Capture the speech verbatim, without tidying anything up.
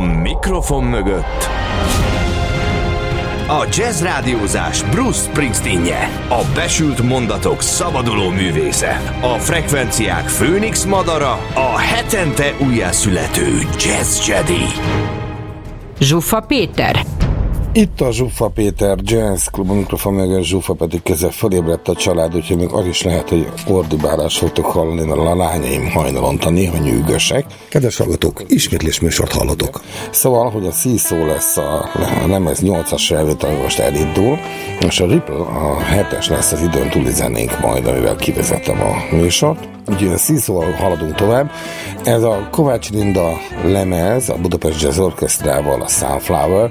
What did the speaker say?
mikrofon mögött a jazz rádiózás Bruce Springsteenje, a besült mondatok szabaduló művésze, a frekvenciák főnix madara, a hetente újjászülető Jazz Jedi. Zsuffa Péter. Itt a Zsuffa Péter Jazz Klub, a mikrofon mögött Zsuffa pedig közel felébredt a család, úgyhogy még az is lehet, hogy ordibálás fogtok hallani, mert a lányaim hajnalonta néha nyűgösek. Kedves hallgatók, ismétlés műsort hallotok. Szóval, hogy a Seesaw lesz a lemez nyolcas felvétel, ami most elindul, és a Ripple a hetes lesz az időn túli zenénk majd, amivel kivezetem a műsort. Úgyhogy a Seesaw-val haladunk tovább. Ez a Kovács Linda lemez, a Budapest Jazz Orchestrával, a Sunflower,